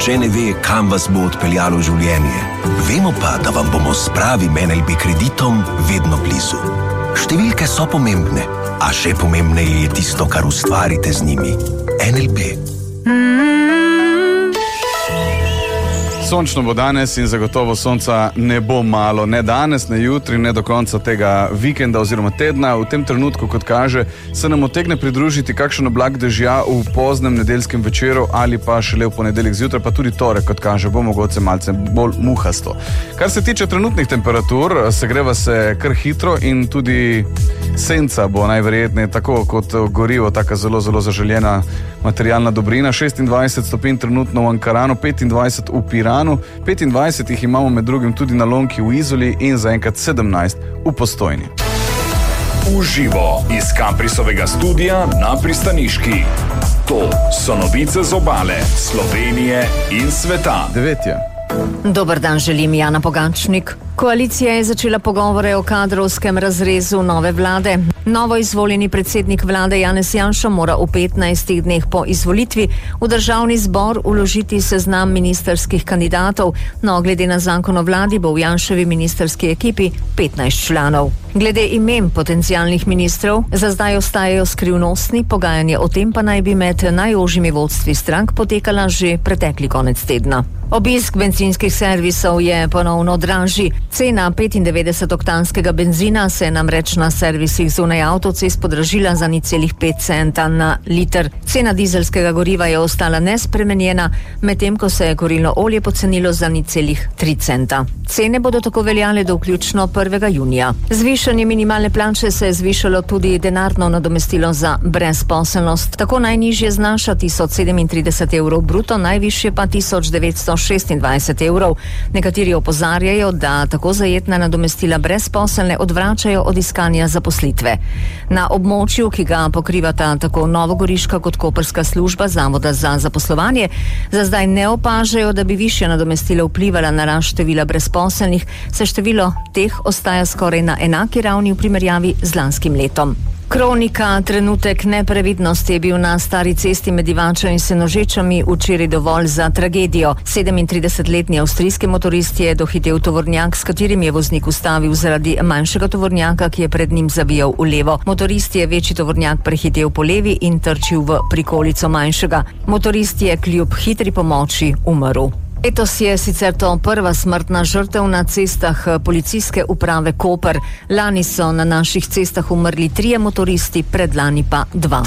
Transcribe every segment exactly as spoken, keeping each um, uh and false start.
nihče ne ve, kam vas bo odpeljalo življenje. Vemo pa, da vam bomo s pravim N L B kreditom vedno blizu. Številke so pomembne, a še pomembneje je tisto, kar ustvarite z njimi. N L B. Sončno bo danes in zagotovo sonca ne bo malo, ne danes, ne jutri, ne do konca tega vikenda oziroma tedna. V tem trenutku, kot kaže, se nam utegne pridružiti kakšen oblak dežja v poznem nedeljskem večeru ali pa šele v ponedeljek zjutraj, pa tudi torek, kot kaže, bo mogoče malce bolj muhasto. Kar se tiče trenutnih temperatur, segreva se kar hitro in tudi senca bo najverjetneje tako kot gorivo, taka zelo, zelo zaželjena materialna dobrina. šestindvajset stopinj trenutno v Ankaranu, petindvajset v Piranu, petindvajset jih imamo med drugim tudi na Lonki v Izoli in zaenkrat sedemnajst v Postojni. Uživo iz Kaprisovega studija na Pristaniški. To so novice z obale, Slovenije in sveta. Devet je. Dober dan, želim Jana Pogačnik. Koalicija je začela pogovore o kadrovskem razrezu nove vlade. Novo izvoljeni predsednik vlade Janez Janša mora v petnajstih dneh po izvolitvi v državni zbor vložiti seznam ministrskih kandidatov. No, glede na zakon o vladi bo v Janševi ministrski ekipi petnajst članov. Glede imen potencialnih ministrov za zdaj ostajajo skrivnostni, pogajanje o tem pa naj bi med najožjimi vodstvi strank potekala že pretekli konec tedna. Obisk bencinskih servisov je ponovno dražji. Cena petindevetdesetoktanskega benzina se je namreč na servisih zunaj avtocest podražila za nič celih pet centa na liter. Cena dizelskega goriva je ostala nespremenjena, medtem ko se je kurilno olje pocenilo za nič celih tri centa. Cene bodo tako veljale do vključno prvega junija. Zvišanje minimalne plače se je zvišalo tudi denarno nadomestilo za brezposelnost. Tako najnižje znaša tisoč sedemintrideset evrov bruto, najvišje pa tisoč devetsto šestindvajset evrov. Nekateri opozarjajo, da tako zajetna nadomestila brezposelne odvračajo od iskanja zaposlitve. Na območju, ki ga pokrivata tako novogoriška kot koprska služba Zavoda za zaposlovanje, za zdaj ne opažajo, da bi višja nadomestila vplivala na rast števila brezposelnih, saj število teh ostaja skoraj na enaki ravni v primerjavi z lanskim letom. Kronika, trenutek neprevidnosti je bil na stari cesti med Ivačo in Senožečami včeraj dovolj za tragedijo. sedemintridesetletni avstrijski motorist je dohitel tovornjak, s katerim je voznik ustavil zaradi manjšega tovornjaka, ki je pred njim zavijal v levo. Motorist je večji tovornjak prehitel po levi in trčil v prikolico manjšega. Motorist je kljub hitri pomoči umrl. Letos je sicer to prva smrtna žrtev na cestah policijske uprave Koper. Lani so na naših cestah umrli trije motoristi, predlani pa dva.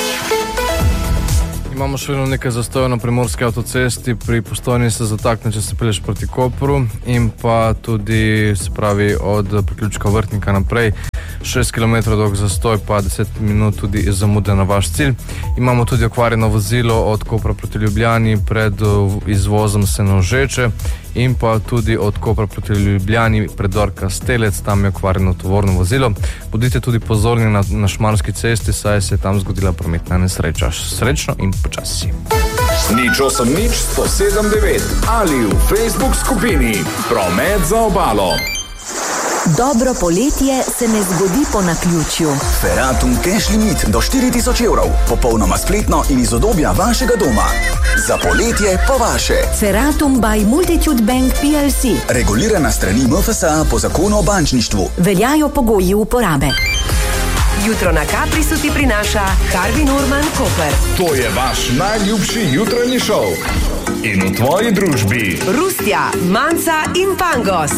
Imamo še vedno nekaj zastojev na primorski avtocesti, pri Postojni se zatakne, če se pelješ proti Kopru, in pa tudi, se pravi, od priključka Vrtnika naprej, šest kilometrov dolg zastoj, pa deset minut tudi zamude na vaš cilj. Imamo tudi okvarjeno vozilo od Kopra proti Ljubljani pred izvozom Senožeče in pa tudi od Kopra proti Ljubljani predor Kastelec, tam je okvarjeno tovorno vozilo. Bodite tudi pozorni na, na Šmarski cesti, saj se je tam zgodila prometna nesreča. Srečno in počasi. Nič osem nič sto sedem devet ali v Facebook skupini Promet za obalo. Dobro poletje se ne zgodi po naključju. Feratum cash limit do štiri tisoč evrov, popolnoma spletno in iz udobja vašega doma. Za poletje po vaše. Feratum by Multitude Bank P L C. Regulirana strani M F S A po zakonu o bančništvu. Veljajo pogoji uporabe. Jutro na Kaprisu ti prinaša Harvey Norman Koper. To je vaš najljubši jutranji šov. In v tvoji družbi Rustja, Manca in Pangos.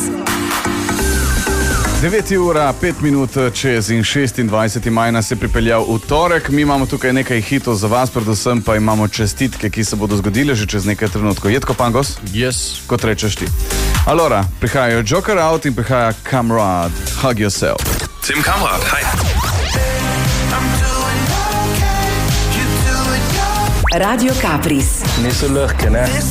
devet ura, pet minut čez in šestindvajseti maj nas je pripeljal v torek. Mi imamo tukaj nekaj hitov za vas, predvsem pa imamo čestitke, ki se bodo zgodile že čez nekaj trenutkov. Jetko, Pangos? Yes. Kot rečeš ti. Alora, prihajajo Joker Out in prihaja Kamrad, Hug Yourself. Tim Kamrad, hi. Radio Kapris. Niso lahke, ne?